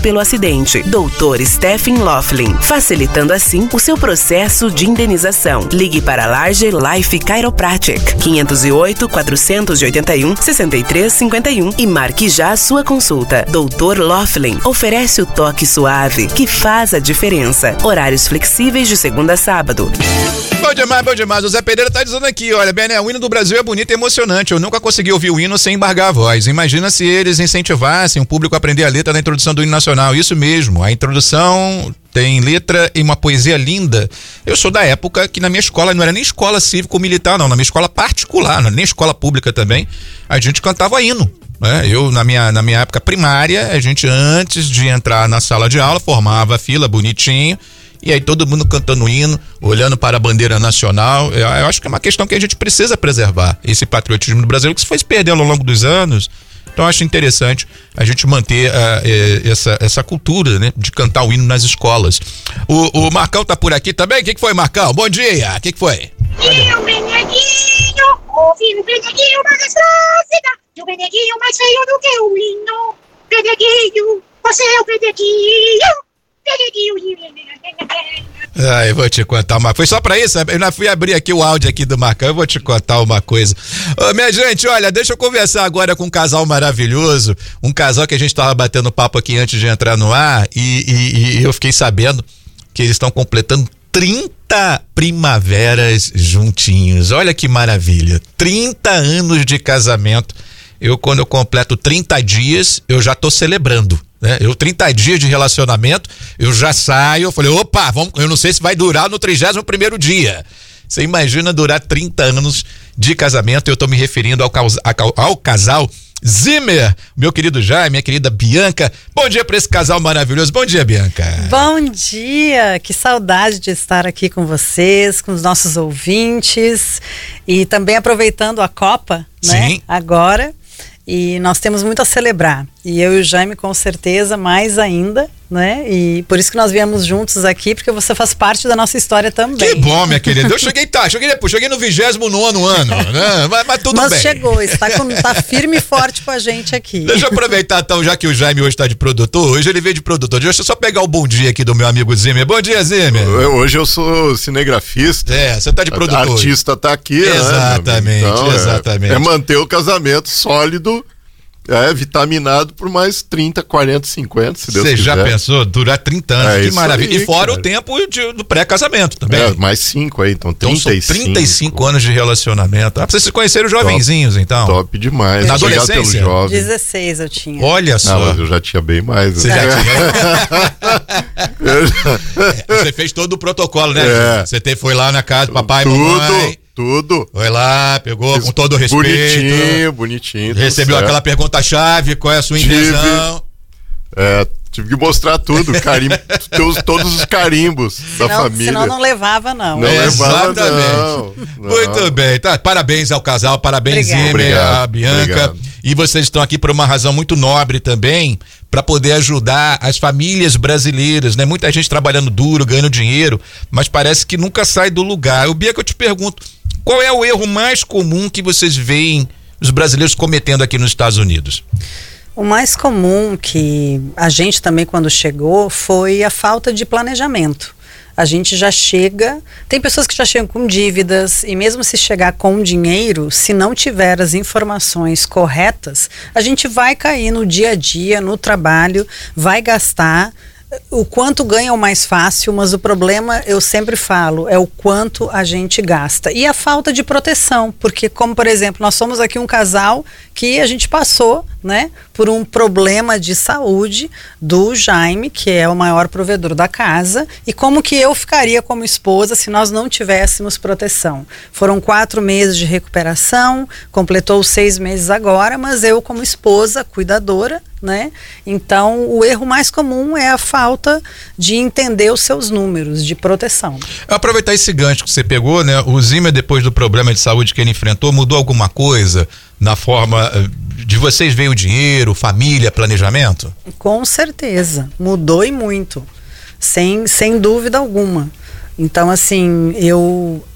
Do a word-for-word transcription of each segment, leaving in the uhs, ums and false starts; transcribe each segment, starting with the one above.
pelo acidente. doutor Stephen Laughlin, facilitando assim o seu processo de indenização. Ligue para Larger Life Chiropractic, quinhentos e oito, quatrocentos e oitenta e um, sessenta e três cinquenta e um e marque já a sua consulta. doutor Laughlin oferece o toque suave que faz a diferença. Horários flexíveis de segunda a sábado. Bom demais, bom demais. O Zé Pereira tá dizendo aqui, olha, Bené, o hino do Brasil é bonito e emocionante. Eu nunca consegui ouvir o hino sem embargar a voz. Imagina se eles incentivassem o público a aprender a letra da introdução do hino nacional. Isso mesmo, a introdução tem letra e uma poesia linda. Eu sou da época que na minha escola, não era nem escola cívico-militar, não, na minha escola particular, não era nem escola pública também, a gente cantava hino. É, eu, na minha, na minha época primária, a gente, antes de entrar na sala de aula, formava a fila bonitinho, e aí todo mundo cantando hino, olhando para a bandeira nacional. Eu, eu acho que é uma questão que a gente precisa preservar, esse patriotismo do Brasil, que se foi se perdendo ao longo dos anos. Então eu acho interessante a gente manter uh, essa, essa cultura, né, de cantar o hino nas escolas. O, o Marcão tá por aqui também? O que, que foi, Marcão? Bom dia! O que, que foi? E o Beneguinho, ouvi o Beneguinho magistrófica, e o Beneguinho mais feio do que o lindo. Beneguinho, você é o Beneguinho, Beneguinho. Ah, eu vou te contar uma coisa. Foi só pra isso? Eu não fui abrir aqui o áudio aqui do Marcão. Eu vou te contar uma coisa. Ô, minha gente, olha, deixa eu conversar agora com um casal maravilhoso. Um casal que a gente tava batendo papo aqui antes de entrar no ar. E, e, e eu fiquei sabendo que eles estão completando trinta primaveras juntinhos. Olha que maravilha. trinta anos de casamento. Eu, quando eu completo trinta dias, eu já tô celebrando. Né? Eu, trinta dias de relacionamento, eu já saio, eu falei, opa, vamos, eu não sei se vai durar no trigésimo primeiro dia. Você imagina durar trinta anos de casamento? Eu tô me referindo ao, ao casal Zimmer, meu querido Jaime, minha querida Bianca. Bom dia para esse casal maravilhoso. Bom dia, Bianca. Bom dia, que saudade de estar aqui com vocês, com os nossos ouvintes e também aproveitando a Copa, né? Sim. Agora. E nós temos muito a celebrar. E eu e o Jaime, com certeza, mais ainda, né? E por isso que nós viemos juntos aqui, porque você faz parte da nossa história também. Que bom, minha querida. Eu cheguei, tá, cheguei depois, cheguei no vigésimo nono ano, né? Mas, mas tudo mas bem. Mas chegou, está, com, está firme e forte com a gente aqui. Deixa eu aproveitar, então, já que o Jaime hoje está de produtor, hoje ele veio de produtor. Deixa eu só pegar o bom dia aqui do meu amigo Zimmer. Bom dia, Zimmer. Hoje eu sou cinegrafista. É, você tá de produtor. A artista tá aqui, exatamente, né? Então, exatamente. É, é manter o casamento sólido. É, vitaminado por mais trinta, quarenta, cinquenta, se Deus quiser. Você já pensou? Durar trinta anos, é que maravilha. Aí, e fora cara. o tempo de, do pré-casamento também. É, mais cinco aí, então trinta e cinco. Então trinta e cinco anos de relacionamento. Ah, pra vocês se conhecerem jovenzinhos, top, então. Top demais. Na adolescência? dezesseis eu tinha. Olha só. Não, eu já tinha bem mais. Você né? já tinha? é, você fez todo o protocolo, né? É. Você te, foi lá na casa do papai e mamãe. Tudo. Foi lá, pegou Fiz com todo o respeito. Bonitinho, bonitinho. Recebeu aquela pergunta-chave, qual é a sua tive, intenção? É, tive que mostrar tudo, carimbo, todos, todos os carimbos senão, da família. Senão não levava, não. Não é, levava, exatamente. Não, não. Muito bem, tá? Parabéns ao casal, parabéns, Zimmer, a Bianca. Obrigado. E vocês estão aqui por uma razão muito nobre também, para poder ajudar as famílias brasileiras, né? Muita gente trabalhando duro, ganhando dinheiro, mas parece que nunca sai do lugar. O Bianca, eu te pergunto, qual é o erro mais comum que vocês veem os brasileiros cometendo aqui nos Estados Unidos? O mais comum que a gente também quando chegou foi a falta de planejamento. A gente já chega, tem pessoas que já chegam com dívidas e mesmo se chegar com dinheiro, se não tiver as informações corretas, a gente vai cair no dia a dia, no trabalho, vai gastar. O quanto ganha é o mais fácil, mas o problema, eu sempre falo, é o quanto a gente gasta. E a falta de proteção, porque como, por exemplo, nós somos aqui um casal que a gente passou, né, por um problema de saúde do Jaime, que é o maior provedor da casa, e como que eu ficaria como esposa se nós não tivéssemos proteção. Foram quatro meses de recuperação, completou os seis meses agora, mas eu como esposa, cuidadora, né? Então, o erro mais comum é a falta de entender os seus números de proteção. Aproveitar esse gancho que você pegou, né? O Zimmer, depois do problema de saúde que ele enfrentou, mudou alguma coisa na forma de vocês ver o dinheiro, família, planejamento? Com certeza, mudou e muito, sem, sem dúvida alguma. Então, assim, eu,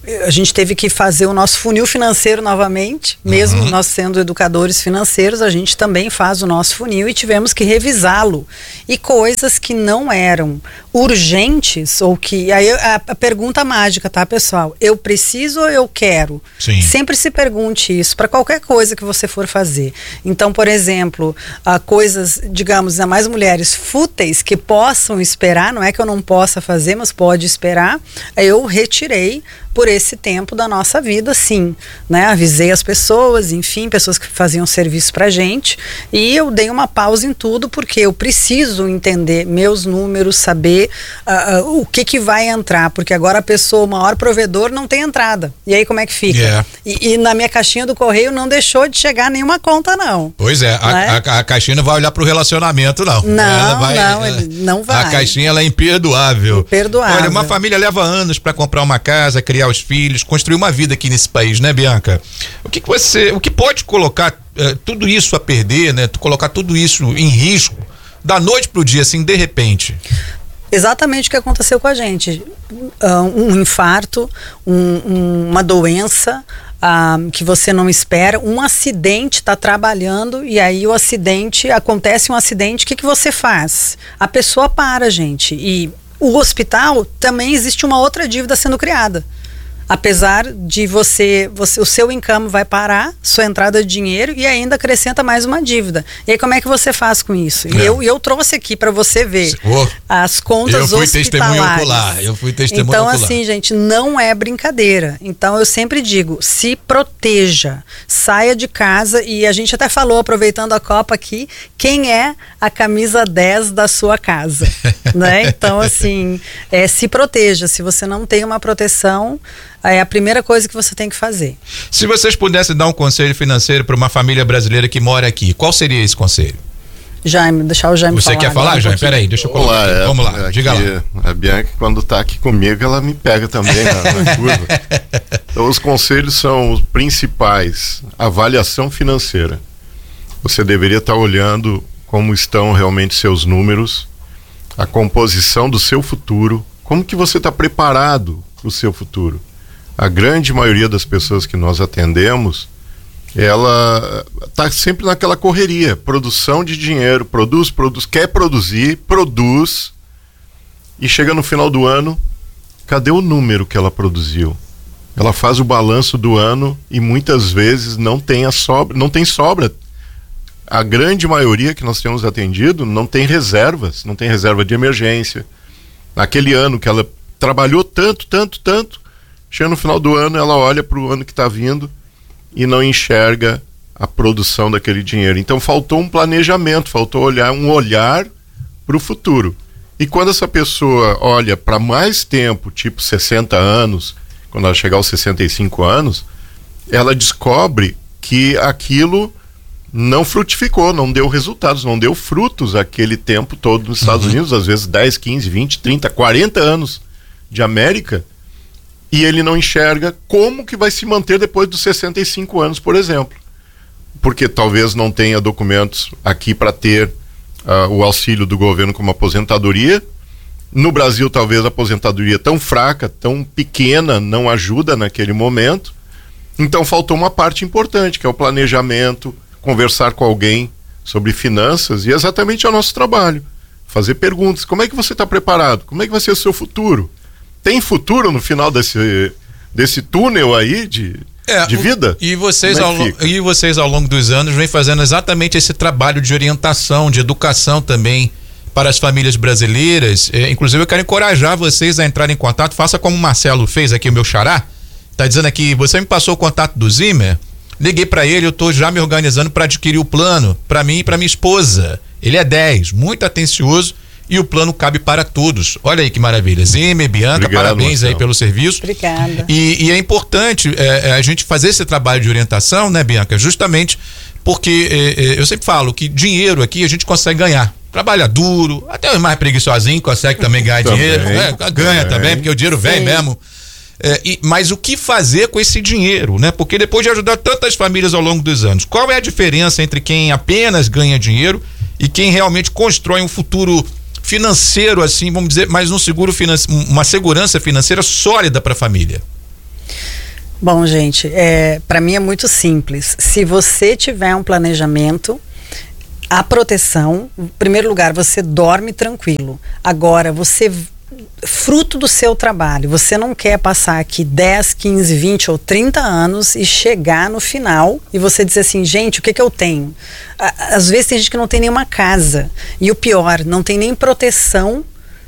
a gente teve que fazer o nosso funil financeiro novamente, mesmo Uhum. nós sendo educadores financeiros, a gente também faz o nosso funil e tivemos que revisá-lo. E coisas que não eram urgentes, ou que... Aí a, a pergunta mágica, tá, pessoal? Eu preciso ou eu quero? Sim. Sempre se pergunte isso para qualquer coisa que você for fazer. Então, por exemplo, ah, coisas, digamos, a mais mulheres fúteis que possam esperar, não é que eu não possa fazer, mas pode esperar, eu retirei por esse tempo da nossa vida, sim, né? Avisei as pessoas, enfim, pessoas que faziam serviço pra gente, e eu dei uma pausa em tudo porque eu preciso entender meus números, saber uh, uh, o que que vai entrar, porque agora a pessoa, o maior provedor, não tem entrada. E aí como é que fica? Yeah. E, e na minha caixinha do correio não deixou de chegar nenhuma conta, não. Pois é, a, Né? a, a caixinha não vai olhar pro relacionamento, não. Não, Ela vai, não, ela- ele não vai. A caixinha, ela é imperdoável. Imperdoável. Olha, uma família leva anos para comprar uma casa, criar os filhos, construir uma vida aqui nesse país, né, Bianca? O que, que você, o que pode colocar eh, tudo isso a perder, né? Colocar tudo isso em risco da noite pro dia, assim, de repente? Exatamente o que aconteceu com a gente. Um, um infarto, um, um, uma doença ah, que você não espera, um acidente, está trabalhando e aí o acidente, acontece um acidente, o que, que você faz? A pessoa para, gente. E o hospital também existe uma outra dívida sendo criada. Apesar de você, você, o seu income vai parar, sua entrada de dinheiro e ainda acrescenta mais uma dívida. E aí como é que você faz com isso? E É. eu, eu trouxe aqui para você ver Oh, as contas eu fui hospitalares. testemunha ocular, eu fui testemunha Então, ocular. assim, gente, não é brincadeira. Então, eu sempre digo, se proteja, saia de casa, e a gente até falou, aproveitando a Copa aqui, quem é a camisa dez da sua casa, né? Então, assim, é, se proteja. Se você não tem uma proteção, é a primeira coisa que você tem que fazer. Se vocês pudessem dar um conselho financeiro para uma família brasileira que mora aqui, qual seria esse conselho? Jaime, deixar o Jaime Você falar. quer falar, agora um Jaime? pouquinho. Peraí, deixa eu colocar. Olá, aqui. é, Vamos lá, aqui, diga lá. A Bianca, quando tá aqui comigo, ela me pega também na, na curva. Então, os conselhos são os principais. Avaliação financeira. Você deveria estar olhando como estão realmente seus números, a composição do seu futuro, como que você está preparado para o seu futuro. A grande maioria das pessoas que nós atendemos, ela está sempre naquela correria, produção de dinheiro, produz, produz, quer produzir, produz, e chega no final do ano, cadê o número que ela produziu? Ela faz o balanço do ano e muitas vezes não tem a sobra, não tem sobra. A grande maioria que nós temos atendido não tem reservas, não tem reserva de emergência. Naquele ano que ela trabalhou tanto, tanto, tanto, chega no final do ano, ela olha para o ano que está vindo e não enxerga a produção daquele dinheiro. Então faltou um planejamento, faltou olhar, um olhar para o futuro. E quando essa pessoa olha para mais tempo, tipo sessenta anos, quando ela chegar aos sessenta e cinco anos, ela descobre que aquilo não frutificou, não deu resultados, não deu frutos aquele tempo todo nos Estados Uhum. Unidos, às vezes dez, quinze, vinte, trinta, quarenta anos de América, e ele não enxerga como que vai se manter depois dos sessenta e cinco anos, por exemplo. Porque talvez não tenha documentos aqui para ter uh, o auxílio do governo como aposentadoria. No Brasil, talvez a aposentadoria tão fraca, tão pequena, não ajuda naquele momento. Então faltou uma parte importante, que é o planejamento, conversar com alguém sobre finanças, e exatamente é o nosso trabalho. Fazer perguntas, como é que você está preparado? Como é que vai ser o seu futuro? Tem futuro no final desse, desse túnel aí de, É, de vida? E vocês, Como é ao, que lo- fica? e vocês, ao longo dos anos, vêm fazendo exatamente esse trabalho de orientação, de educação também para as famílias brasileiras. É, inclusive, eu quero encorajar vocês a entrarem em contato. Faça como o Marcelo fez aqui, o meu xará. Tá dizendo aqui, você me passou o contato do Zimmer, liguei para ele, eu tô já me organizando para adquirir o plano, para mim e para minha esposa. Ele é dez, muito atencioso, e o plano cabe para todos. Olha aí que maravilha. Zimmer, Bianca, Obrigado, parabéns aí Marcelo. pelo serviço. Obrigada. E, e é importante é, é, a gente fazer esse trabalho de orientação, né, Bianca? Justamente porque é, é, eu sempre falo que dinheiro aqui a gente consegue ganhar. Trabalha duro, até o mais preguiçosinho consegue também ganhar Também, dinheiro. né? Ganha também. também, porque o dinheiro vem Sim. mesmo. É, e, mas o que fazer com esse dinheiro, né? Porque depois de ajudar tantas famílias ao longo dos anos, qual é a diferença entre quem apenas ganha dinheiro e quem realmente constrói um futuro financeiro, assim, vamos dizer, mas um seguro financeiro, uma segurança financeira sólida para a família? Bom, gente, é, para mim é muito simples. Se você tiver um planejamento, a proteção, em primeiro lugar, você dorme tranquilo. Agora, você, fruto do seu trabalho, você não quer passar aqui dez, quinze, vinte ou trinta anos e chegar no final e você dizer assim, gente, o que que eu tenho? Às vezes tem gente que não tem nenhuma casa. E o pior, não tem nem proteção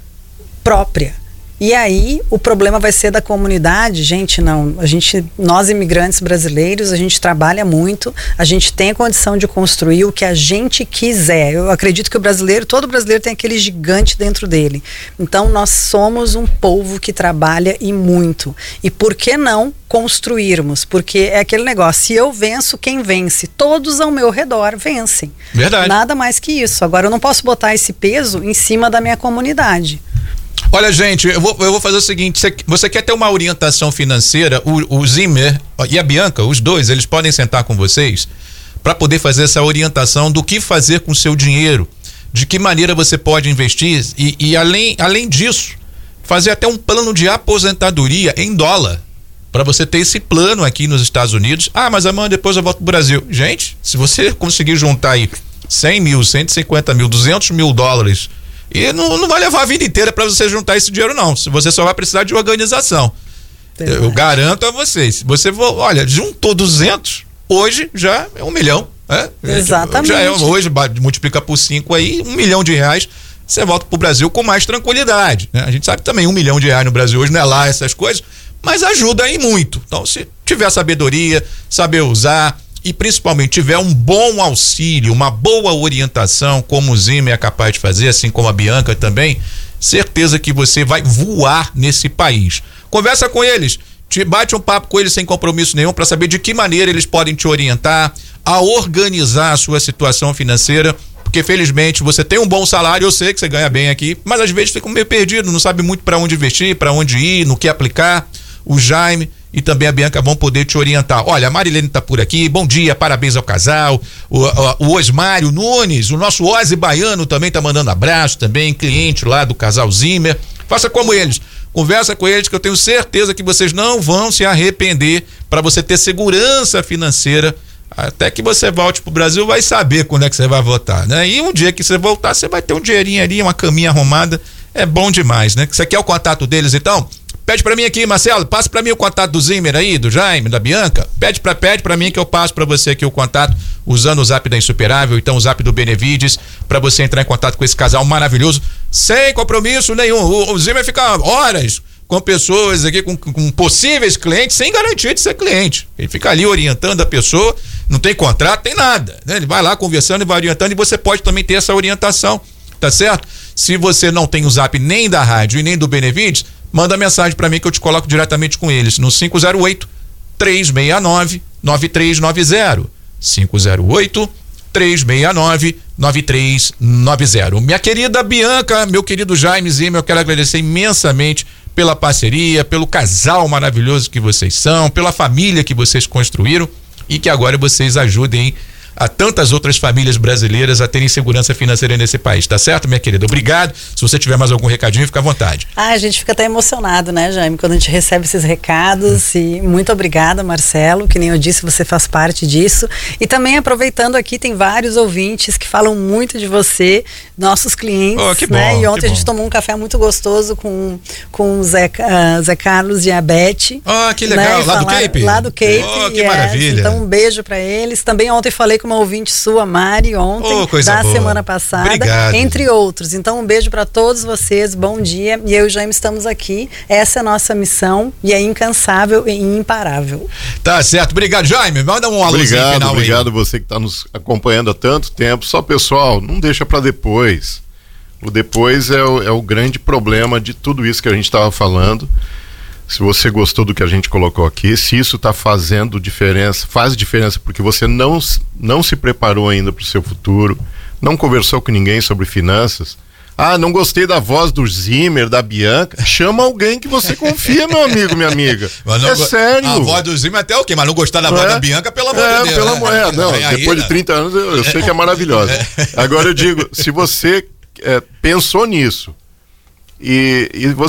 própria. E aí o problema vai ser da comunidade. Gente, não, a gente, nós imigrantes brasileiros, a gente trabalha muito, a gente tem a condição de construir o que a gente quiser. Eu acredito que o brasileiro, todo brasileiro tem aquele gigante dentro dele. Então nós somos um povo que trabalha e muito. E por que não construirmos? Porque é aquele negócio, se eu venço, quem vence? Todos ao meu redor vencem. Verdade. Nada mais que isso. Agora eu não posso botar esse peso em cima da minha comunidade. Olha, gente, eu vou, eu vou fazer o seguinte, você, você quer ter uma orientação financeira, o, o Zimmer e a Bianca, os dois, eles podem sentar com vocês para poder fazer essa orientação do que fazer com o seu dinheiro, de que maneira você pode investir e, e além, além disso, fazer até um plano de aposentadoria em dólar, para você ter esse plano aqui nos Estados Unidos. Ah, mas amanhã depois eu volto pro Brasil. Gente, se você conseguir juntar aí cem mil, cento e cinquenta mil, duzentos mil dólares, e não, não vai levar a vida inteira para você juntar esse dinheiro, não. Você só vai precisar de organização. Verdade. Eu garanto a vocês. Você, olha, juntou duzentos, hoje já é um milhão. É? Exatamente. Já é, hoje multiplica por cinco aí, um milhão de reais. Você volta pro Brasil com mais tranquilidade. Né? A gente sabe também, um milhão de reais no Brasil hoje não é lá essas coisas, mas ajuda aí muito. Então, se tiver sabedoria, saber usar, e principalmente tiver um bom auxílio, uma boa orientação, como o Zimmer é capaz de fazer, assim como a Bianca também, certeza que você vai voar nesse país. Conversa com eles, te bate um papo com eles sem compromisso nenhum para saber de que maneira eles podem te orientar a organizar a sua situação financeira, porque felizmente você tem um bom salário, eu sei que você ganha bem aqui, mas às vezes fica meio perdido, não sabe muito para onde investir, para onde ir, no que aplicar. O Jaime e também a Bianca vão poder te orientar. Olha, a Marilene tá por aqui, bom dia, parabéns ao casal. O, o, o Osmário Nunes, o nosso Ozzy Baiano também tá mandando abraço também, cliente lá do casal Zimmer. Faça como eles, conversa com eles que eu tenho certeza que vocês não vão se arrepender, para você ter segurança financeira. Até que você volte pro Brasil, vai saber quando é que você vai voltar, né? E um dia que você voltar, você vai ter um dinheirinho ali, uma caminha arrumada, é bom demais, né? Você quer o contato deles então? Pede pra mim aqui, Marcelo, passa pra mim o contato do Zimmer aí, do Jaime, da Bianca. Pede pra, pede pra mim que eu passo pra você aqui o contato, usando o zap da Insuperável, então o zap do Benevides, pra você entrar em contato com esse casal maravilhoso, sem compromisso nenhum. O, o Zimmer fica horas com pessoas aqui, com, com possíveis clientes, sem garantia de ser cliente. Ele fica ali orientando a pessoa, não tem contrato, tem nada, né? Ele vai lá conversando e vai orientando, e você pode também ter essa orientação, tá certo? Se você não tem o zap nem da rádio e nem do Benevides, manda mensagem para mim que eu te coloco diretamente com eles no cinco zero oito, três seis nove, nove três nove zero. cinco zero oito, três seis nove, nove três nove zero. Minha querida Bianca, meu querido Jaime Zimmer, eu quero agradecer imensamente pela parceria, pelo casal maravilhoso que vocês são, pela família que vocês construíram e que agora vocês ajudem a tantas outras famílias brasileiras a terem segurança financeira nesse país, tá certo, minha querida? Obrigado. Se você tiver mais algum recadinho, fica à vontade. Ah, a gente fica até emocionado, né, Jaime, quando a gente recebe esses recados. É. E muito obrigada, Marcelo, que nem eu disse, você faz parte disso. E também aproveitando aqui, tem vários ouvintes que falam muito de você, nossos clientes, oh, que bom, né? E ontem a gente bom. tomou um café muito gostoso com, com o Zé, uh, Zé Carlos e a Beth. Ah, oh, que legal, né? lá Falar, do Cape? Lá do Cape, oh, que yes. maravilha. Então um beijo pra eles. Também ontem falei com uma ouvinte sua, Mari, ontem, oh, coisa da boa. semana passada, Obrigado. Entre outros. Então um beijo para todos vocês, bom dia, e eu e o Jaime estamos aqui, essa é a nossa missão e é incansável e imparável. Tá certo, obrigado, Jaime, manda um alôzinho obrigado, final aí. Obrigado você que está nos acompanhando há tanto tempo. Só, pessoal, não deixa para depois. O depois é o, é o grande problema de tudo isso que a gente estava falando. Se você gostou do que a gente colocou aqui, se isso está fazendo diferença, faz diferença porque você não, não se preparou ainda para o seu futuro, não conversou com ninguém sobre finanças. Ah, não gostei da voz do Zimmer, da Bianca. Chama alguém que você confia, meu amigo, minha amiga. Mas não, é sério. A voz do Zimmer até o quê? Mas não gostar da voz é? da Bianca, pelo amor é, de Deus. Pelo amor, é, não, aí, depois aí, de trinta anos eu, eu sei que é maravilhosa. Agora eu digo, se você é, pensou nisso, E, e você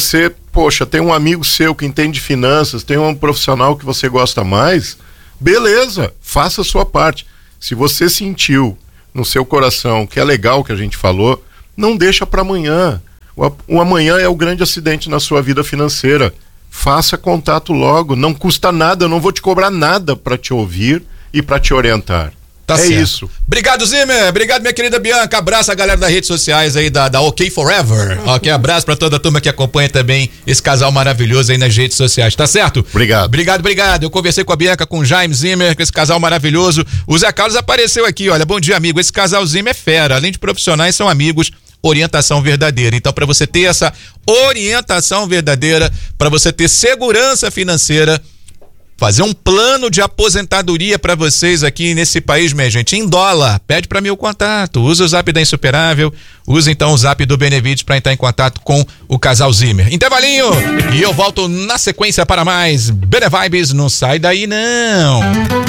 poxa, tem um amigo seu que entende finanças, tem um profissional que você gosta mais, beleza, faça a sua parte. Se você sentiu no seu coração que é legal o que a gente falou, não deixa para amanhã. O, o amanhã é o grande acidente na sua vida financeira. Faça contato logo, não custa nada, eu não vou te cobrar nada para te ouvir e para te orientar. Tá é certo. isso. Obrigado, Zimmer. Obrigado, minha querida Bianca. Abraço a galera das redes sociais aí da, da OK Forever. Ok, abraço pra toda a turma que acompanha também esse casal maravilhoso aí nas redes sociais, tá certo? Obrigado. Obrigado, obrigado. Eu conversei com a Bianca, com o Jaime Zimmer, com esse casal maravilhoso. O Zé Carlos apareceu aqui, olha, bom dia, amigo. Esse casal Zimmer é fera. Além de profissionais, são amigos. Orientação verdadeira. Então, para você ter essa orientação verdadeira, para você ter segurança financeira, fazer um plano de aposentadoria para vocês aqui nesse país, minha gente, em dólar. Pede para mim o contato. Usa o zap da Insuperável. Usa então o zap do Benevides para entrar em contato com o casal Zimmer. Intervalinho e eu volto na sequência para mais Bene Vibes. Não sai daí, não.